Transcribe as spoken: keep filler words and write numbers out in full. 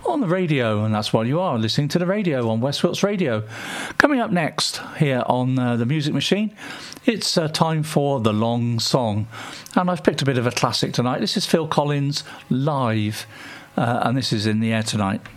on the radio, and that's why you are listening to the radio on West Wilts Radio. Coming up next here on uh, the Music Machine, it's uh, time for The Long Song, and I've picked a bit of a classic tonight. This is Phil Collins live, uh, and this is In the Air Tonight.